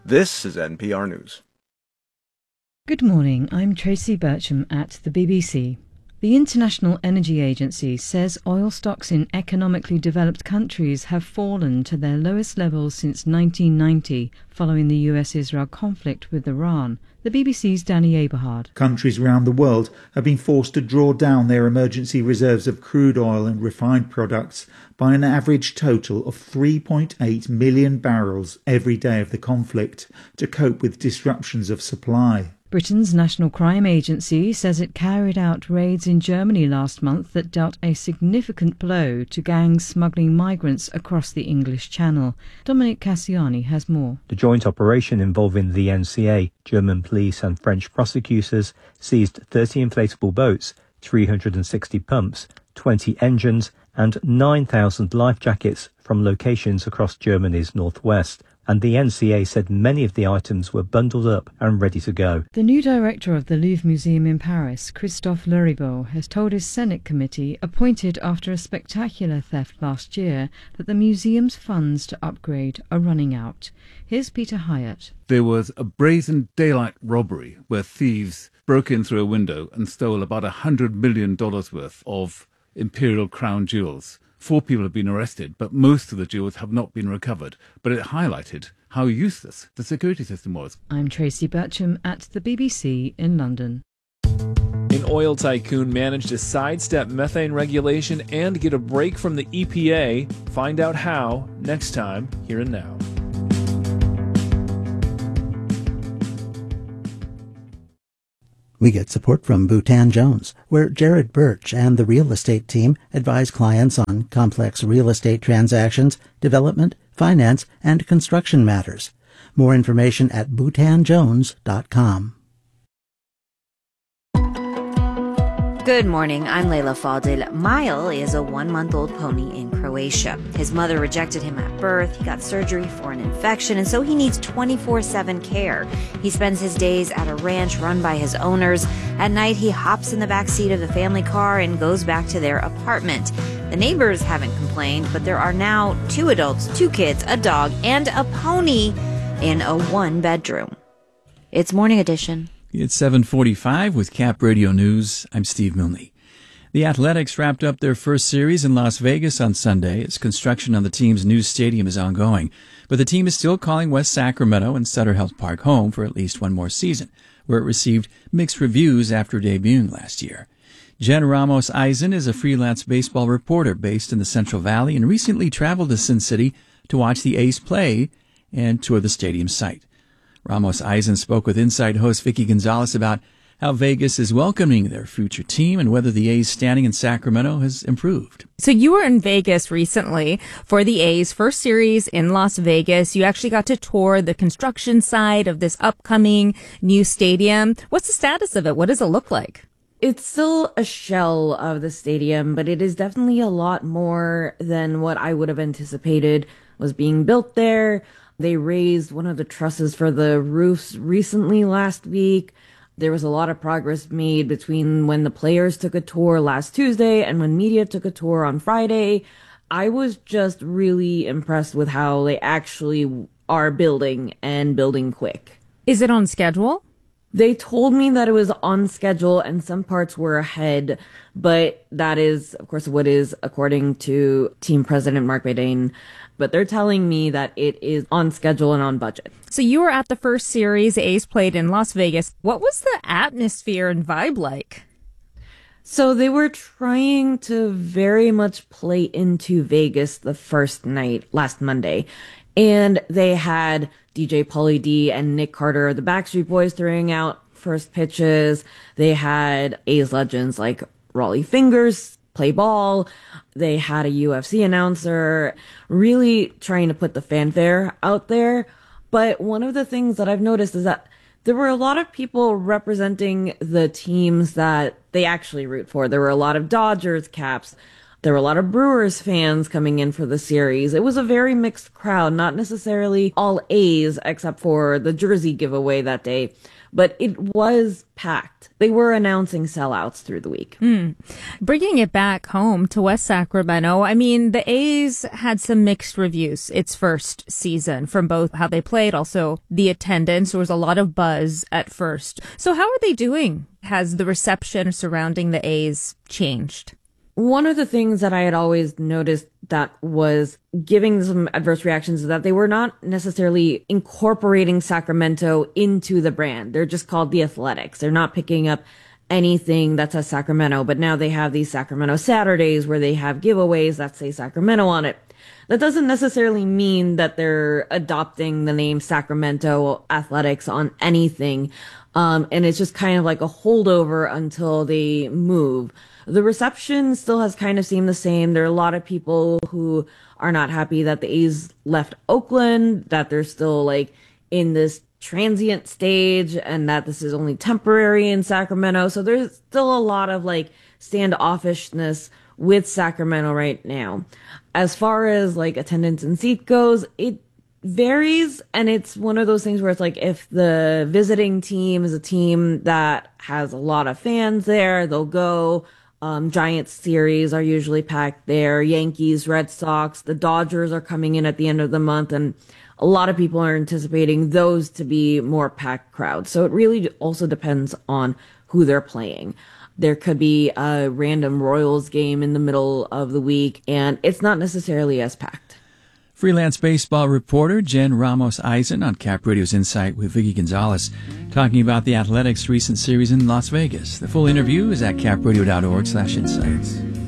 This is NPR News. Good morning, I'm Tracy Bircham at the BBC. The International Energy Agency says oil stocks in economically developed countries have fallen to their lowest levels since 1990, following the US-Israel conflict with Iran. The BBC's Danny Aberhard. Countries around the world have been forced to draw down their emergency reserves of crude oil and refined products by an average total of 3.8 million barrels every day of the conflict to cope with disruptions of supply. Britain's National Crime Agency says it carried out raids in Germany last month that dealt a significant blow to gangs smuggling migrants across the English Channel. Dominic Cassiani has more. The joint operation involving the NCA, German police and French prosecutors seized 30 inflatable boats, 360 pumps, 20 engines and 9,000 life jackets from locations across Germany's northwest. And the NCA said many of the items were bundled up and ready to go. The new director of the Louvre Museum in Paris, Christophe Leribaud, has told his Senate committee, appointed after a spectacular theft last year, that the museum's funds to upgrade are running out. Here's Peter Hyatt. There was a brazen daylight robbery where thieves broke in through a window and stole about $100 million worth of imperial crown jewels. 4 people have been arrested, but most of the jewels have not been recovered. But it highlighted how useless the security system was. I'm Tracy Bircham at the BBC in London. An oil tycoon managed to sidestep methane regulation and get a break from the EPA. Find out how next time, Here and Now. We get support from Bhutan Jones, where Jared Birch and the real estate team advise clients on complex real estate transactions, development, finance, and construction matters. More information at bhutanjones.com. Good morning, I'm Leila Fadil. Mile is a 1-month-old pony in Croatia. His mother rejected him at birth. He got surgery for an infection, and so he needs 24/7 care. He spends his days at a ranch run by his owners. At night, he hops in the back seat of the family car and goes back to their apartment. The neighbors haven't complained, but there are now 2 adults, 2 kids, a dog, and a pony in a 1-bedroom. It's Morning Edition. It's 7:45 with Cap Radio News. I'm Steve Milne. The Athletics wrapped up their first series in Las Vegas on Sunday as construction on the team's new stadium is ongoing. But the team is still calling West Sacramento and Sutter Health Park home for at least one more season, where it received mixed reviews after debuting last year. Jen Ramos Eisen is a freelance baseball reporter based in the Central Valley and recently traveled to Sin City to watch the A's play and tour the stadium site. Ramos Eisen spoke with Inside host Vicky Gonzalez about how Vegas is welcoming their future team and whether the A's standing in Sacramento has improved. So you were in Vegas recently for the A's first series in Las Vegas. You actually got to tour the construction site of this upcoming new stadium. What's the status of it? What does it look like? It's still a shell of the stadium, but it is definitely a lot more than what I would have anticipated was being built there. They raised one of the trusses for the roofs recently last week. There was a lot of progress made between when the players took a tour last Tuesday and when media took a tour on Friday. I was just really impressed with how they actually are building and building quick. Is it on schedule? They told me that it was on schedule and some parts were ahead, but that is, of course, what is according to team president Mark Bedane. But they're telling me that it is on schedule and on budget. So you were at the first series the A's played in Las Vegas. What was the atmosphere and vibe like? So they were trying to very much play into Vegas the first night, last Monday. And they had DJ Pauly D and Nick Carter, the Backstreet Boys, throwing out first pitches. They had A's legends like Raleigh Fingers play ball. They had a UFC announcer really trying to put the fanfare out there. But one of the things that I've noticed is that there were a lot of people representing the teams that they actually root for. There were a lot of Dodgers caps. There were a lot of Brewers fans coming in for the series. It was a very mixed crowd, not necessarily all A's except for the jersey giveaway that day, but it was packed. They were announcing sellouts through the week. Bringing it back home to West Sacramento, I mean, the A's had some mixed reviews its first season from both how they played, also the attendance. There was a lot of buzz at first. So how are they doing? Has the reception surrounding the A's changed? One of the things that I had always noticed that was giving some adverse reactions is that they were not necessarily incorporating Sacramento into the brand. They're just called the Athletics. They're not picking up anything that says Sacramento, but now they have these Sacramento Saturdays where they have giveaways that say Sacramento on it. That doesn't necessarily mean that they're adopting the name Sacramento Athletics on anything. And it's just kind of like a holdover until they move. The reception still has kind of seemed the same. There are a lot of people who are not happy that the A's left Oakland, that they're still like in this transient stage and that this is only temporary in Sacramento. So there's still a lot of like standoffishness with Sacramento right now. As far as like attendance and seat goes, it varies, and it's one of those things where it's like if the visiting team is a team that has a lot of fans there, they'll go. Giants series are usually packed there. Yankees, Red Sox, the Dodgers are coming in at the end of the month, and a lot of people are anticipating those to be more packed crowds. So it really also depends on who they're playing. There could be a random Royals game in the middle of the week, and it's not necessarily as packed. Freelance baseball reporter Jen Ramos-Eisen on Cap Radio's Insight with Vicky Gonzalez, talking about the Athletics' recent series in Las Vegas. The full interview is at capradio.org/insights.